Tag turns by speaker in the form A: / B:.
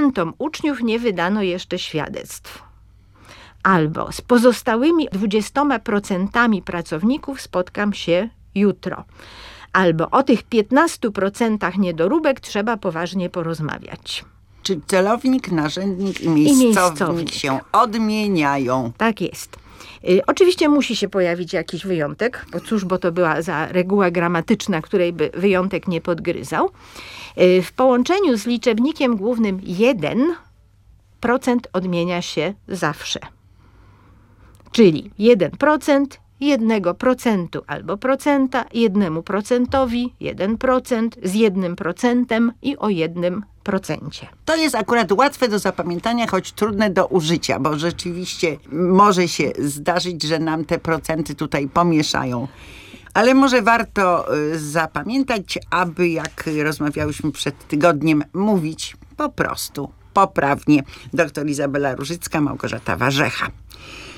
A: procentom uczniów nie wydano jeszcze świadectw. Albo z pozostałymi 20% pracowników spotkam się jutro. Albo o tych 15% niedoróbek trzeba poważnie porozmawiać.
B: Czy celownik, narzędnik i miejscownik się odmieniają.
A: Tak jest. Oczywiście musi się pojawić jakiś wyjątek, bo to była za reguła gramatyczna, której by wyjątek nie podgryzał. W połączeniu z liczebnikiem głównym 1% odmienia się zawsze. Czyli 1%, 1% albo procenta, 1%, 1%, z 1% i o 1%.
B: To jest akurat łatwe do zapamiętania, choć trudne do użycia, bo rzeczywiście może się zdarzyć, że nam te procenty tutaj pomieszają. Ale może warto zapamiętać, aby jak rozmawiałyśmy przed tygodniem, mówić po prostu, poprawnie. Doktor Izabela Różycka, Małgorzata Warzecha.